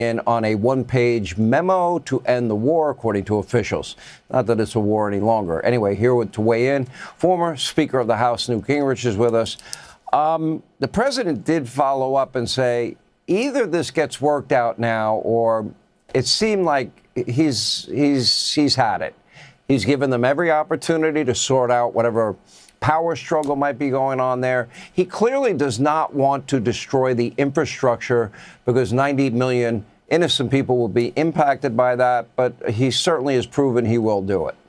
in on a one-page memo to end the war, according to officials. Not that it's a war any longer. Anyway, here to weigh in, former Speaker of the House, Newt Gingrich, is with us. The president did follow up and say either this gets worked out now, or it seemed like he's had it. He's given them every opportunity to sort out whatever power struggle might be going on there. He clearly does not want to destroy the infrastructure because 90 million innocent people will be impacted by that, but he certainly has proven he will do it.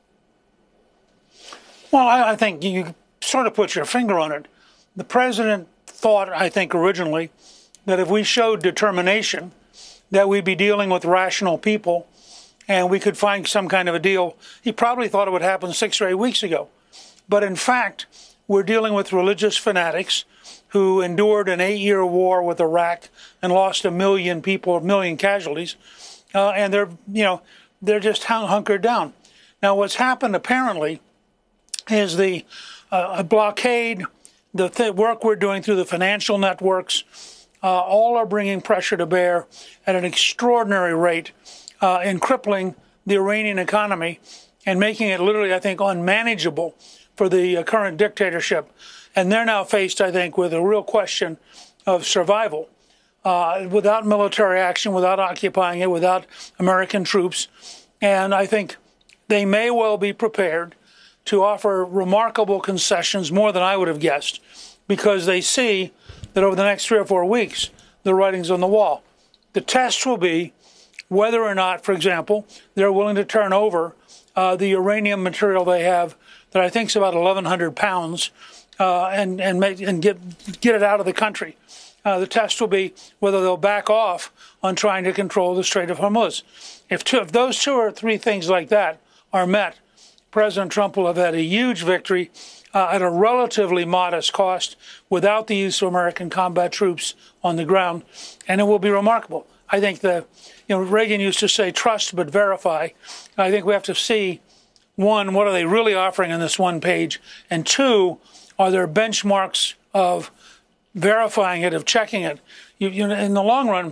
Well, I think you sort of put your finger on it. The president thought, I think originally, that if we showed determination, that we'd be dealing with rational people and we could find some kind of a deal. He probably thought it would happen 6 or 8 weeks ago. But in fact, we're dealing with religious fanatics who endured an 8-year war with Iraq and lost 1 million people, 1 million casualties, and they're just hunkered down. Now, what's happened apparently is the blockade, the work we're doing through the financial networks, all are bringing pressure to bear at an extraordinary rate in crippling the Iranian economy and making it literally, I think, unmanageable for the current dictatorship. And they're now faced, I think, with a real question of survival. Without military action, without occupying it, without American troops. And I think they may well be prepared to offer remarkable concessions, more than I would have guessed, because they see that over the next 3 or 4 weeks, the writing's on the wall. The test will be whether or not, for example, they're willing to turn over the uranium material they have that I think is about 1,100 pounds and get it out of the country. The test will be whether they'll back off on trying to control the Strait of Hormuz. If those 2 or 3 things like that are met, President Trump will have had a huge victory at a relatively modest cost without the use of American combat troops on the ground, and it will be remarkable. I think Reagan used to say trust but verify. I think we have to see, 1, what are they really offering in this one page? And 2, are there benchmarks of verifying it, of checking it? In the long run,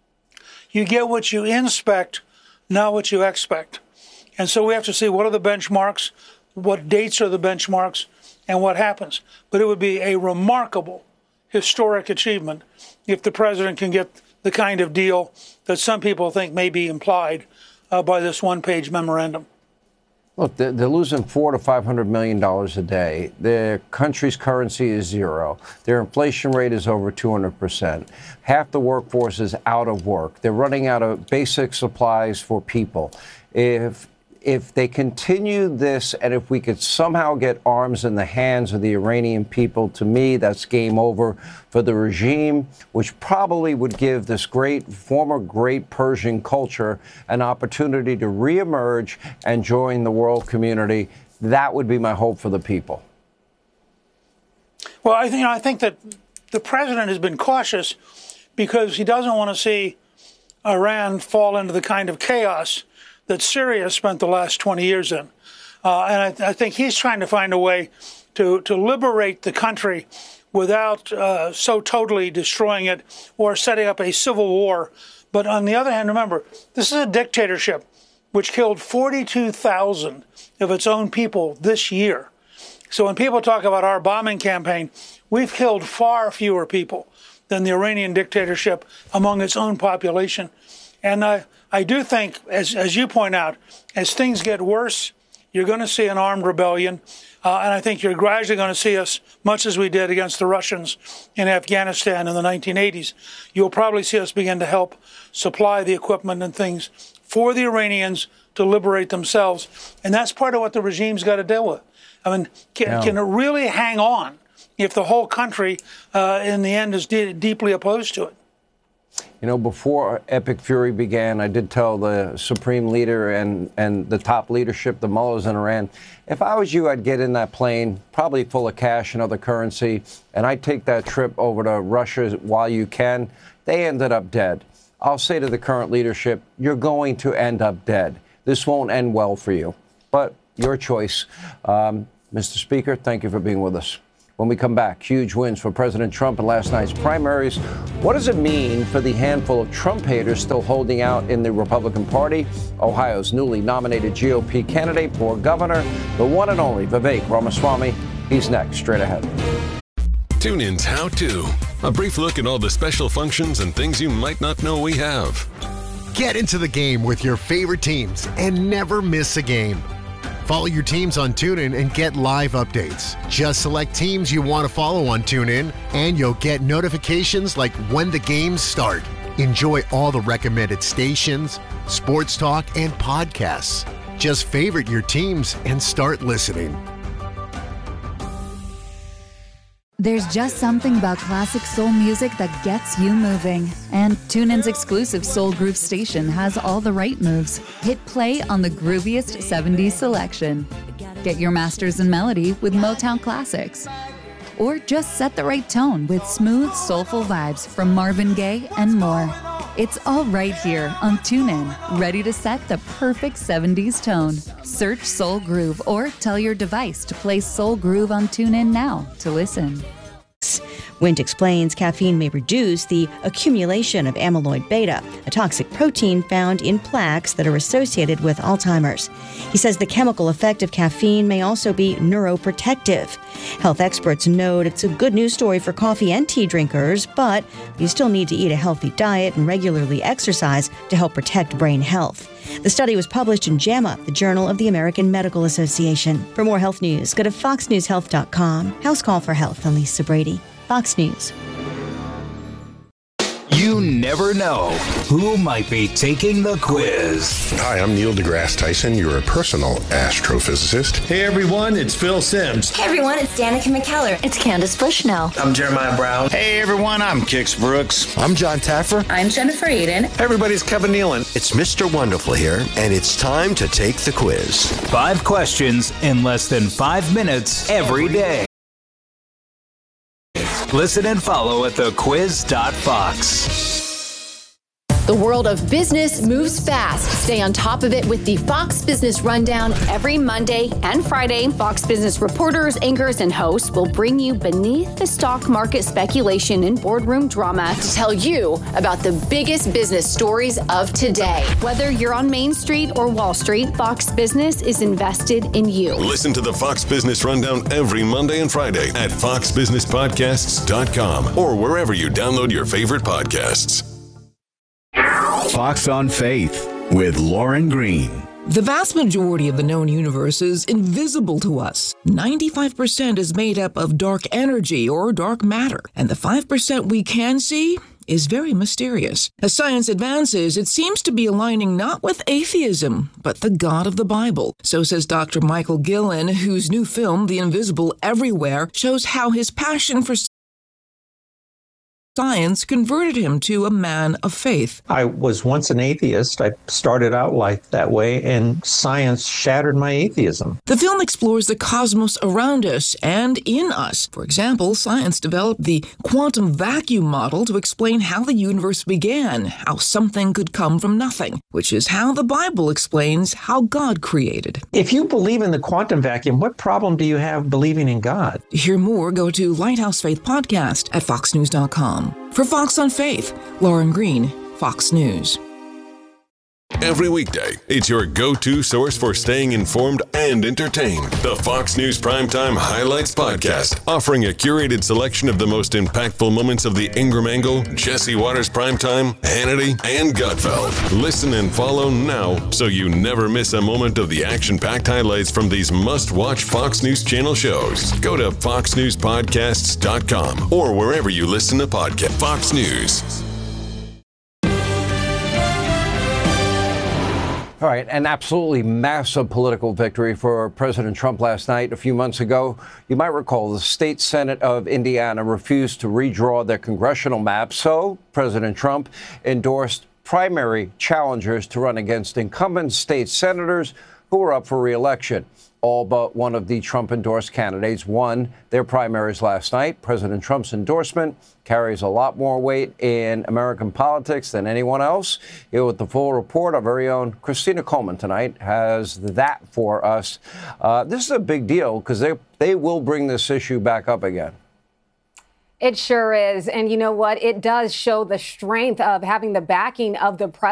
you get what you inspect, not what you expect. And so we have to see what are the benchmarks, what dates are the benchmarks, and what happens. But it would be a remarkable, historic achievement if the president can get the kind of deal that some people think may be implied by this one-page memorandum. Look, they're losing $400 to $500 million a day. Their country's currency is zero. Their inflation rate is over 200%. Half the workforce is out of work. They're running out of basic supplies for people. If they continue this, and if we could somehow get arms in the hands of the Iranian people, to me, that's game over for the regime, which probably would give this former great Persian culture an opportunity to reemerge and join the world community. That would be my hope for the people. Well, I think that the president has been cautious because he doesn't want to see Iran fall into the kind of chaos that Syria spent the last 20 years in. And I think he's trying to find a way to liberate the country without so totally destroying it or setting up a civil war. But on the other hand, remember, this is a dictatorship which killed 42,000 of its own people this year. So when people talk about our bombing campaign, we've killed far fewer people than the Iranian dictatorship among its own population. And I do think, as you point out, as things get worse, you're going to see an armed rebellion. And I think you're gradually going to see us, much as we did against the Russians in Afghanistan in the 1980s. You'll probably see us begin to help supply the equipment and things for the Iranians to liberate themselves. And that's part of what the regime's got to deal with. I mean, can it really hang on if the whole country, in the end, is deeply opposed to it? You know, before Epic Fury began, I did tell the supreme leader and the top leadership, the mullahs in Iran, if I was you, I'd get in that plane, probably full of cash and other currency, and I'd take that trip over to Russia while you can. They ended up dead. I'll say to the current leadership, you're going to end up dead. This won't end well for you, but your choice. Mr. Speaker, thank you for being with us. When we come back, huge wins for President Trump in last night's primaries. What does it mean for the handful of Trump haters still holding out in the Republican Party? Ohio's newly nominated GOP candidate for governor, the one and only Vivek Ramaswamy. He's next, straight ahead. TuneIn's How To. A brief look at all the special functions and things you might not know we have. Get into the game with your favorite teams and never miss a game. Follow your teams on TuneIn and get live updates. Just select teams you want to follow on TuneIn, and you'll get notifications like when the games start. Enjoy all the recommended stations, sports talk, and podcasts. Just favorite your teams and start listening. There's just something about classic soul music that gets you moving. And TuneIn's exclusive Soul Groove station has all the right moves. Hit play on the grooviest 70s selection. Get your masters in melody with Motown classics. Or just set the right tone with smooth, soulful vibes from Marvin Gaye and more. It's all right here on TuneIn, ready to set the perfect 70s tone. Search Soul Groove or tell your device to play Soul Groove on TuneIn now to listen. Wint explains caffeine may reduce the accumulation of amyloid beta, a toxic protein found in plaques that are associated with Alzheimer's. He says the chemical effect of caffeine may also be neuroprotective. Health experts note it's a good news story for coffee and tea drinkers, but you still need to eat a healthy diet and regularly exercise to help protect brain health. The study was published in JAMA, the Journal of the American Medical Association. For more health news, go to foxnewshealth.com. House Call for Health. I'm Lisa Brady, Fox News. You never know who might be taking the quiz. Hi, I'm Neil deGrasse Tyson, your personal astrophysicist. Hey everyone, it's Phil Simms. Hey everyone, it's Danica McKellar. It's Candace Bushnell. I'm Jeremiah Brown. Hey everyone, I'm Kix Brooks. I'm John Taffer. I'm Jennifer Aiden. Hey everybody's Kevin Nealon. It's Mr. Wonderful here, and it's time to take the quiz. 5 questions in less than 5 minutes every day. Listen and follow at thequiz.fox. The world of business moves fast. Stay on top of it with the Fox Business Rundown every Monday and Friday. Fox Business reporters, anchors, and hosts will bring you beneath the stock market speculation and boardroom drama to tell you about the biggest business stories of today. Whether you're on Main Street or Wall Street, Fox Business is invested in you. Listen to the Fox Business Rundown every Monday and Friday at foxbusinesspodcasts.com or wherever you download your favorite podcasts. Fox on Faith with Lauren Green. The vast majority of the known universe is invisible to us. 95% is made up of dark energy or dark matter, and the 5% we can see is very mysterious. As science advances, it seems to be aligning not with atheism, but the God of the Bible. So says Dr. Michael Gillen, whose new film, The Invisible Everywhere, shows how his passion for science converted him to a man of faith. I was once an atheist. I started out life that way, and science shattered my atheism. The film explores the cosmos around us and in us. For example, science developed the quantum vacuum model to explain how the universe began, how something could come from nothing, which is how the Bible explains how God created. If you believe in the quantum vacuum, what problem do you have believing in God? To hear more, go to Lighthouse Faith Podcast at foxnews.com. For Fox on Faith, Lauren Green, Fox News. Every weekday, it's your go-to source for staying informed and entertained. The Fox News Primetime Highlights Podcast, offering a curated selection of the most impactful moments of the Ingram Angle, Jesse Waters Primetime, Hannity, and Gutfeld. Listen and follow now so you never miss a moment of the action-packed highlights from these must-watch Fox News Channel shows. Go to foxnewspodcasts.com or wherever you listen to podcasts. Fox News. All right, an absolutely massive political victory for President Trump last night. A few months ago, you might recall the state Senate of Indiana refused to redraw their congressional map, so President Trump endorsed primary challengers to run against incumbent state senators who are up for re-election. All but one of the Trump-endorsed candidates won their primaries last night. President Trump's endorsement carries a lot more weight in American politics than anyone else. Here with the full report, our very own Christina Coleman tonight has that for us. This is a big deal because they will bring this issue back up again. It sure is. And you know what? It does show the strength of having the backing of the president.